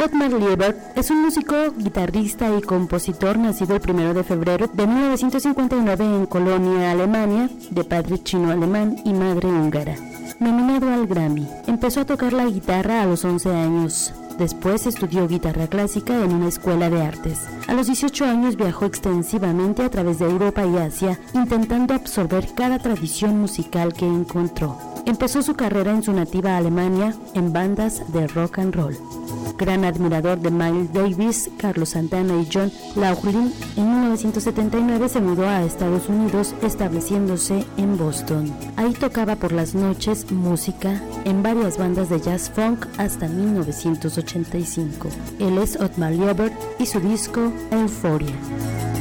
Otmar Liebert es un músico, guitarrista y compositor nacido el 1 de febrero de 1959 en Colonia, Alemania, de padre chino-alemán y madre húngara. Nominado al Grammy, empezó a tocar la guitarra a los 11 años. Después estudió guitarra clásica en una escuela de artes. A los 18 años viajó extensivamente a través de Europa y Asia, intentando absorber cada tradición musical que encontró. Empezó su carrera en su nativa Alemania en bandas de rock and roll. Gran admirador de Miles Davis, Carlos Santana y John Laughlin, en 1979 se mudó a Estados Unidos, estableciéndose en Boston. Ahí tocaba por las noches música en varias bandas de jazz funk hasta 1985. Él es Otmar Liebert y su disco Euphoria.